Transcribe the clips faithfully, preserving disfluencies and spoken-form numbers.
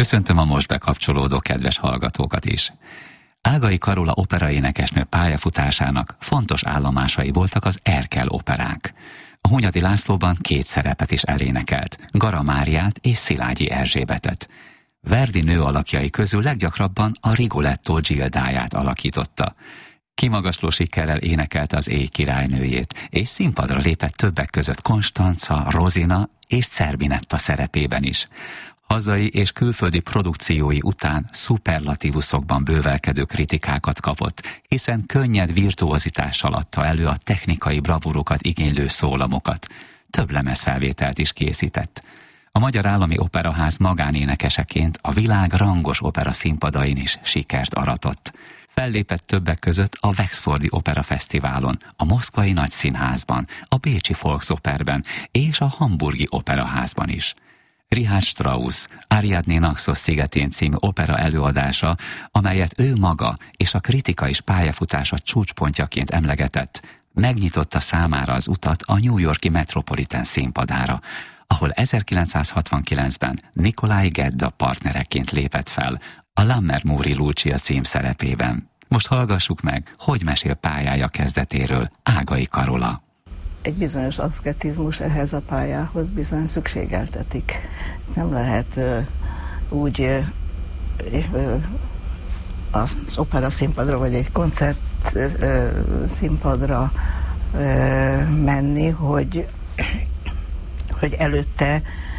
Köszöntöm a most bekapcsolódó kedves hallgatókat is. Ágai Karola operaénekesnő pályafutásának fontos állomásai voltak az Erkel operák. A Hunyadi Lászlóban két szerepet is elénekelt, Gara Máriát és Szilágyi Erzsébetet. Verdi nő alakjai közül leggyakrabban a Rigoletto Gildáját alakította. Kimagasló sikerrel énekelte az Éj királynőjét, és színpadra lépett többek között Konstanca, Rozina és Zerbinetta szerepében is. Hazai és külföldi produkciói után szuperlatívuszokban bővelkedő kritikákat kapott, hiszen könnyed virtuozitással adta elő a technikai bravúrokat igénylő szólamokat. Több lemezfelvételt is készített. A Magyar Állami Operaház magánénekeseként a világ rangos opera színpadain is sikert aratott. Fellépett többek között a Wexfordi Opera Fesztiválon, a Moszkvai Nagyszínházban, a Bécsi Volksoperben és a Hamburgi Operaházban is. Richard Strauss Ariadné Naxos szigetén című opera előadása, amelyet ő maga és a kritika is pályafutása csúcspontjaként emlegetett, megnyitotta számára az utat a New York-i Metropolitan színpadára, ahol ezerkilencszázhatvankilencben Nikolai Gedda partnereként lépett fel a Lammermoor-i Lucia cím szerepében. Most hallgassuk meg, hogy mesél pályája kezdetéről Ágai Karola. Egy bizonyos aszketizmus ehhez a pályához bizony szükségeltetik. Nem lehet uh, úgy uh, uh, az opera színpadra vagy egy koncert uh, színpadra uh, menni, hogy, hogy előtte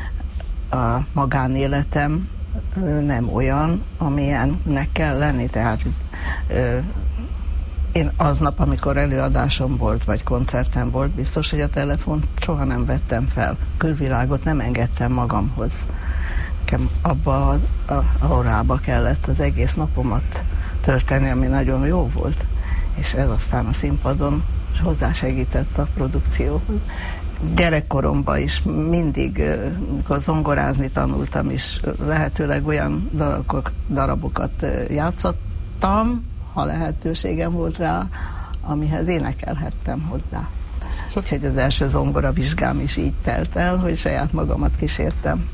a magánéletem uh, nem olyan, amilyennek kell lenni. Tehát uh, én aznap, amikor előadásom volt, vagy koncertem volt, biztos, hogy a telefont soha nem vettem fel. Külvilágot nem engedtem magamhoz. Nekem abba a, a, a órába kellett az egész napomat tölteni, ami nagyon jó volt. És ez aztán a színpadon hozzásegített a produkcióhoz. Gyerekkoromban is mindig, amikor zongorázni tanultam is, lehetőleg olyan darabok, darabokat játszottam, ha lehetőségem volt rá, amihez énekelhettem hozzá. Úgyhogy az első zongora vizsgám is így telt el, hogy saját magamat kísértem.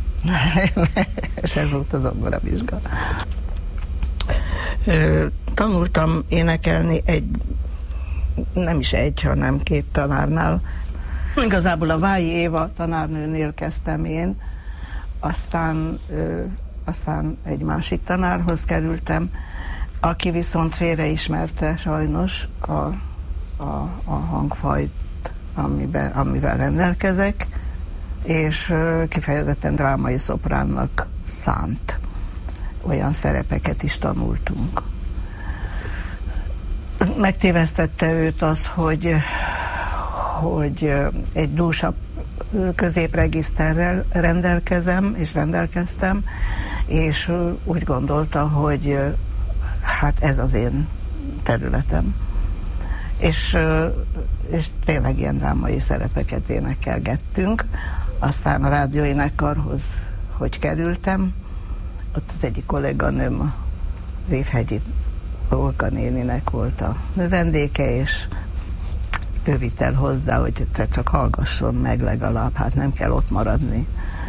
És ez volt a zongora vizsga. Tanultam énekelni egy, nem is egy, hanem két tanárnál. Igazából a Vályi Éva tanárnőnél kezdtem én, aztán, aztán egy másik tanárhoz kerültem, aki viszont félreismerte sajnos a, a, a hangfajt, amiben, amivel rendelkezek, és kifejezetten drámai szopránnak szánt. Olyan szerepeket is tanultunk. Megtévesztette őt az, hogy, hogy egy dúsabb középregiszterrel rendelkezem, és rendelkeztem, és úgy gondolta, hogy hát ez az én területem. És, és tényleg ilyen drámai szerepeket énekelgettünk. Aztán a rádióénekkarhoz, hogy kerültem, ott az egyik kolléganőm, a Révhegyi Olga néninek volt a növendéke, és ő vitt el hozzá, hogy egyszer csak hallgasson meg legalább, hát nem kell ott maradni.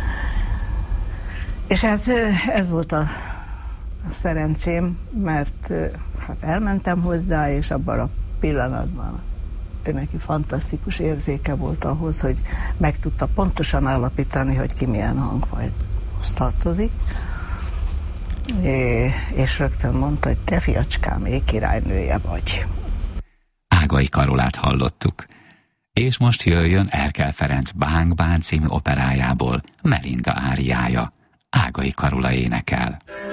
És hát ez volt a A szerencsém, mert hát elmentem hozzá, és abban a pillanatban ő neki fantasztikus érzéke volt ahhoz, hogy meg tudta pontosan állapítani, hogy ki milyen hangfajhoz tartozik. É, és rögtön mondta, hogy te fiacskám, Éj királynője vagy. Ágai Karolát hallottuk. És most jöjjön Erkel Ferenc Bánk Bán című operájából Melinda áriája. Ágai Karola énekel.